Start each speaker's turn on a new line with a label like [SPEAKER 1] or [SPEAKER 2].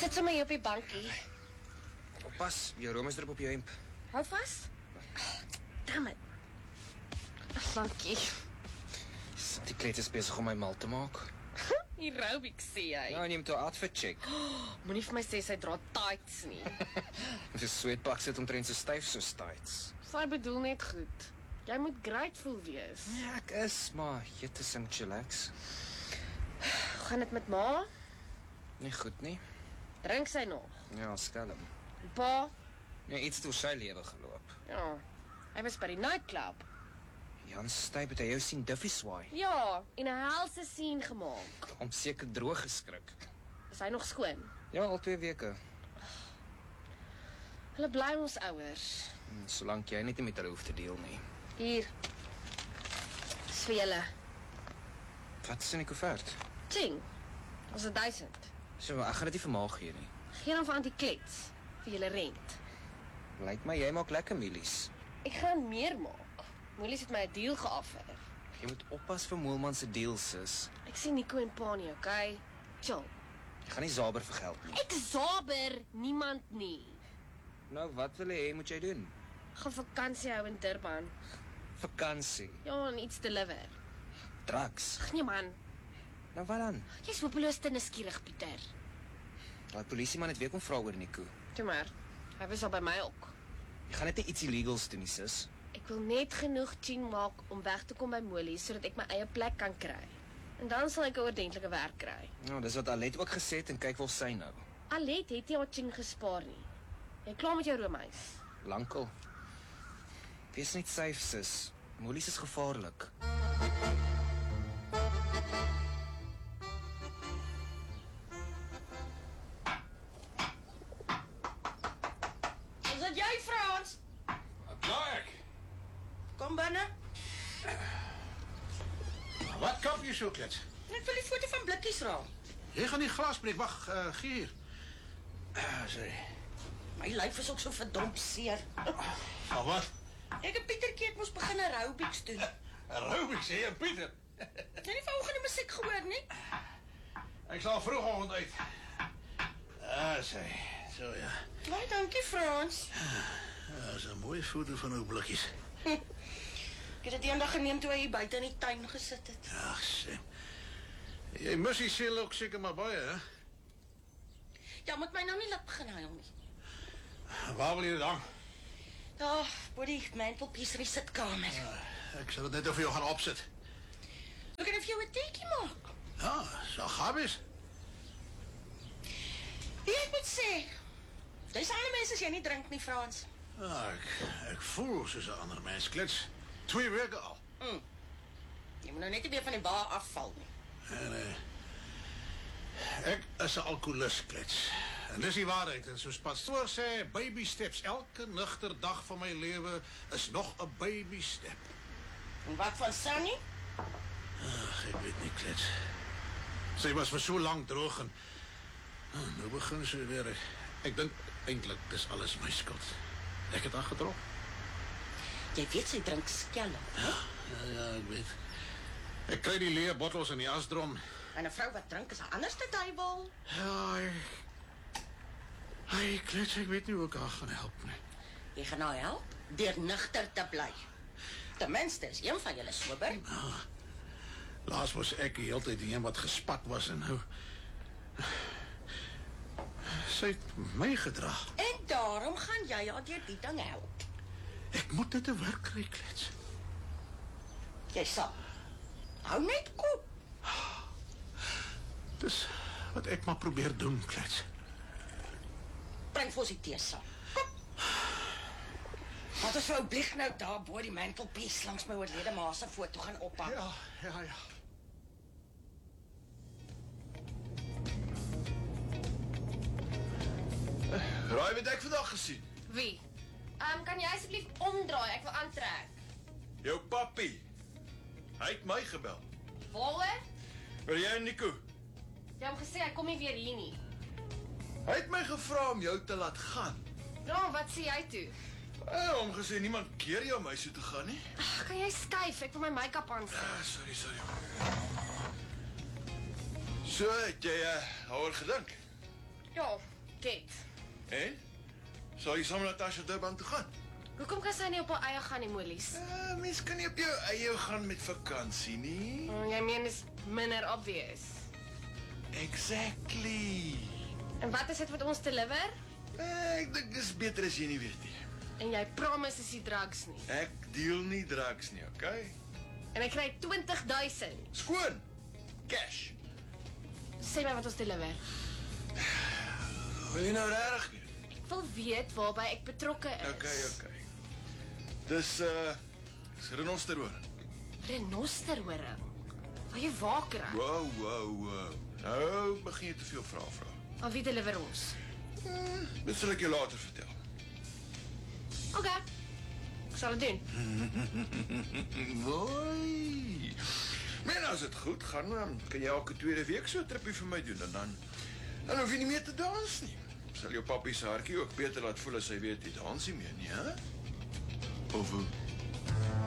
[SPEAKER 1] Sit sommer hier op die bankie.
[SPEAKER 2] Oppas, jou room is erop op jou hemp.
[SPEAKER 1] Hou vas. Damn it. Dankie.
[SPEAKER 2] Die kleed is besig om my mal te maak.
[SPEAKER 1] Aerobics sê jy.
[SPEAKER 2] Ja, neem toe 'n outfit check.
[SPEAKER 1] Moenie vir my sê sy dra tights nie.
[SPEAKER 2] Die sweatpak sit omtrent so styf soos tights.
[SPEAKER 1] Sy bedoel net goed. Jy moet grateful wees.
[SPEAKER 2] Ja, ek is, maar jy te sim chillax.
[SPEAKER 1] Hoe gaan dit met ma?
[SPEAKER 2] Nie goed nie.
[SPEAKER 1] Drink sy nog?
[SPEAKER 2] Ja, skelm.
[SPEAKER 1] Pa?
[SPEAKER 2] Ja, iets deur sy lewe geloop.
[SPEAKER 1] Ja. Hy was by die nightclub.
[SPEAKER 2] Jan Styp het hy jou sien Duffy swaai.
[SPEAKER 1] Ja, en 'n helse scene gemaak.
[SPEAKER 2] Om seker droog geskrik.
[SPEAKER 1] Is hy nog skoon?
[SPEAKER 2] Ja, al 2 weke.
[SPEAKER 1] Hulle bly ons ouers.
[SPEAKER 2] Solank jy net nie met hulle hoef te deel nie.
[SPEAKER 1] Hier. Dis vir julle.
[SPEAKER 2] Wat is in die koevert?
[SPEAKER 1] Ting. Ons het 1000.
[SPEAKER 2] So, ek gaan dit nie vir ma gee nie.
[SPEAKER 1] Geen dan vir anti-klets. Vir julle rent.
[SPEAKER 2] Lyk my jy maak lekker mielies.
[SPEAKER 1] Ek gaan meer maak. Moelies het my 'n deal geoffer.
[SPEAKER 2] Jy moet oppas vir Moelman se deal, sis.
[SPEAKER 1] Ek sien Nico en Pani, okay? Chill.
[SPEAKER 2] Jy gaan nie Zaber vir geld nie.
[SPEAKER 1] Ek saber niemand nie.
[SPEAKER 2] Nou, wat wil jy moet jy doen?
[SPEAKER 1] Gaan vakansie hou in Durban.
[SPEAKER 2] Vakansie.
[SPEAKER 1] Ja, en iets deliver.
[SPEAKER 2] Drugs.
[SPEAKER 1] Ag nee man,
[SPEAKER 2] Nou wat dan?
[SPEAKER 1] jy's hopeloos te nuuskierig, Pieter.
[SPEAKER 2] Daai polisieman het weer kom vra oor Nico.
[SPEAKER 1] Toe maar, hy was al by my ook.
[SPEAKER 2] Jy gaan net nie iets illegals doen nie, sis.
[SPEAKER 1] Ek wil net genoeg tjing maak om weg te kom by Molly, sodat ek my eie plek kan kry. En dan sal ek 'n ordentlike werk kry.
[SPEAKER 2] Nou, dis wat Alet ook gesê het en kyk waar sy nou.
[SPEAKER 1] Alet het nie haar tjing gespaar nie. Jy klaar met jou roomhuis?
[SPEAKER 2] Lankal. Wees net safe, sis. Mollies is gevaarlik.
[SPEAKER 1] Is dit jy, Frans?
[SPEAKER 3] Ja, ek.
[SPEAKER 1] Kom binne.
[SPEAKER 3] Wat kap jy so, klets?
[SPEAKER 1] Ek wil die foto van blikkies raak.
[SPEAKER 3] Jy gaan die glas breek, wag, gee hier. Sê.
[SPEAKER 1] My lyf is ook so verdomp seer.
[SPEAKER 3] Van wat?
[SPEAKER 1] Ek en Pietertjie het mos begin aerobics doen.
[SPEAKER 3] Aerobics, hè, Pieter?
[SPEAKER 1] Jy nie vanoggend die musiek gehoor nie?
[SPEAKER 3] Ek sal vroegoggend uit. Sê. So, ja.
[SPEAKER 1] Baie dankie, Frans.
[SPEAKER 3] Dat is een mooie foto van uw blikjes.
[SPEAKER 1] Ek het dit eendag geneem toe hy hier buite in die tuin gesit het.
[SPEAKER 3] Ach, sê. Jy mis die seel ook seker maar baie, hè?
[SPEAKER 1] Ja, moet my nou nie laat begin huil nie.
[SPEAKER 3] Waar wil jy dit hang?
[SPEAKER 1] Daar, bo die mantelpiece in die sitkamer.
[SPEAKER 3] Ek sal dit net vir jou gaan opsit.
[SPEAKER 1] Ek kan vir jou 'n teekie maak.
[SPEAKER 3] Ja, so gabies.
[SPEAKER 1] Ek moet sê, dis ander mense as jy nie drink nie, Frans.
[SPEAKER 3] Ja, ek voel soos 'n ander mens, klets. 2 weke al.
[SPEAKER 1] Jy moet nou net nie weer van die bar afval nie.
[SPEAKER 3] Nee. Ek is 'n alkoholist, klets. En dis die waarheid. En soos pastoor sê, baby steps. Elke nugter dag van my lewe is nog 'n baby step.
[SPEAKER 1] En wat van Sunny?
[SPEAKER 3] Ag, ek weet nie, klets. Sy was vir so lank droog en nou begin sy weer. Ek dink eintlik dis alles my skuld. Ek het haar gedrop.
[SPEAKER 1] Jy weet sy drink skelm.
[SPEAKER 3] Ja, ek weet. Ek kry die leë bottels in die asdrom.
[SPEAKER 1] En 'n vrou wat drink is 'n anderste duiwel.
[SPEAKER 3] Ja, Hey, klets, ek weet nie hoe ek haar gaan help nie.
[SPEAKER 1] Jy gaan haar help deur nugter te bly. Ten minste is een van julle sober.
[SPEAKER 3] Laas was ek die hele tyd die een wat gespat was en nou sy het my gedra.
[SPEAKER 1] En daarom gaan jy haar deur die ding help.
[SPEAKER 3] Ek moet dit te werk kry, klets.
[SPEAKER 1] Jy sal. Hou net kop.
[SPEAKER 3] Dis wat ek maar probeer doen, klets.
[SPEAKER 1] Bring vir ons die tee saam. Kom. Wat as vrou Blieg nou daar bo die mantelpiece langs my oorlede ma se foto gaan ophang?
[SPEAKER 3] Ja.
[SPEAKER 4] Raai wat ek vandag gesien?
[SPEAKER 1] Wie? Kan jy asseblief omdraai? Ek wil aantrek.
[SPEAKER 4] Jou papi. Hy het my gebel.
[SPEAKER 1] Waaroor?
[SPEAKER 4] Wil jy en Nico?
[SPEAKER 1] Jy het gesê hy kom nie weer hier nie.
[SPEAKER 4] Hy het my gevra om jou te laat gaan.
[SPEAKER 1] Nou, wat sê jy toe?
[SPEAKER 4] Hom gesê niemand keer jou om huis toe te gaan nie.
[SPEAKER 1] Kan jy skuif? Ek wil my make-up aansit.
[SPEAKER 4] Sorry. So, het jy daaroor gedink?
[SPEAKER 1] Ja, Ket,
[SPEAKER 4] En? Sal jy saam met Natasha Durban toe gaan?
[SPEAKER 1] hoekom kan sy nie op haar eie gaan nie, Molies?
[SPEAKER 4] Mens kan nie op jou eie gaan met vakansie nie.
[SPEAKER 1] Jy meen is minder obvious.
[SPEAKER 4] Exactly.
[SPEAKER 1] En wat is dit wat ons deliver?
[SPEAKER 4] Ek dink dis beter as jy nie weet nie.
[SPEAKER 1] En jy promise is die drugs nie.
[SPEAKER 4] Ek deel nie drugs nie, okay?
[SPEAKER 1] En ek kry 20,000.
[SPEAKER 4] Skoon. Cash.
[SPEAKER 1] Sê my wat ons deliver.
[SPEAKER 4] Wil jy nou regtig weet?
[SPEAKER 1] Ek wil weet waarby ek betrokke is.
[SPEAKER 4] Okay. Dis renosterhoring.
[SPEAKER 1] Renosterhoring. Waar jy waar kry?
[SPEAKER 4] Wow. Nou begin jy te veel vrae vra.
[SPEAKER 1] Aan wie deliver ons?
[SPEAKER 4] Dit sal ek jou later vertel.
[SPEAKER 1] OK. Ek sal dit doen.
[SPEAKER 4] Mooi. Men, as dit goed gaan, dan kan jy elke tweede week so 'n tripie vir my doen en dan hoef jy nie meer te dans nie. Sal jou papi se hartjie ook beter laat voel as hy weet jy dans nie meer nie, hè? Of hoe?